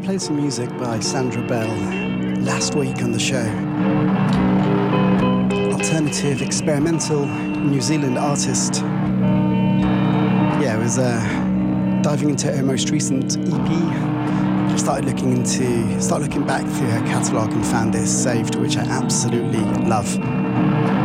played some music by Sandra Bell last week on the show. Alternative, experimental, New Zealand artist. Yeah, I was diving into her most recent EP. Started looking back through her catalogue and found this Saved, which I absolutely love.